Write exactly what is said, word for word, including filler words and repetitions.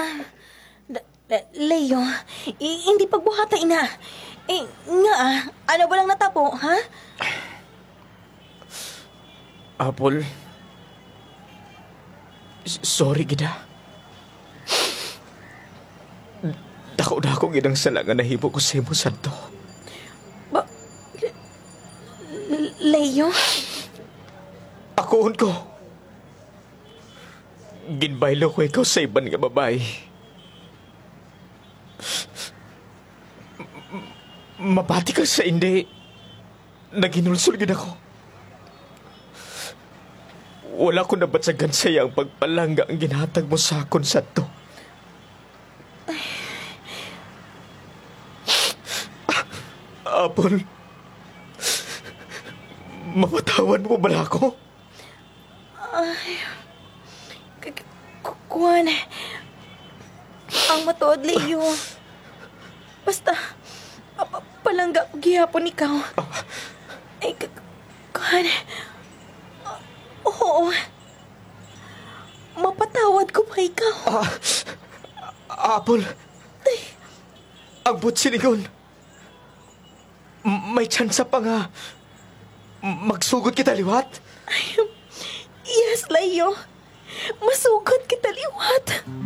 Da- da- Leo, i- hindi pagbuhata ina. Eh, nga ah, ano ba lang natapo, ha? Apple. S- Sorry, gida. Dako na akong ginang sala nga nahibo ko sa imo santo. Ba, L- Leo? Akoon ko. Ginbaylo ko ikaw sa iban nga babae. M- Mabati ka sa hindi. Naginulsol gid ako. Wala ko nabatsagan sa iyang pagpalangga ang ginhatag mo sa akon sa to. Apple, mapatawan mo ba ako? K- k- Kuwan. Ang matuod, Leo. Basta, pa- palangga ko gihapon ikaw. Ay, k- kuwan. Oo. Mapatawad ko pa ikaw. Ah, Apple, ang butsiligon. M- May tsansa pa nga. M- Magsugod kita liwat. Yes, Leo. Masugod kita liwat.